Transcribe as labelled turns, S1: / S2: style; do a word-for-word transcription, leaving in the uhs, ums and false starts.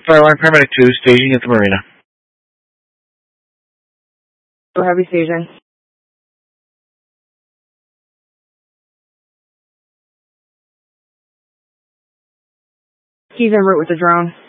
S1: Fire Line Paramedic two, staging at the marina.
S2: For heavy staging. He's en route with the drone.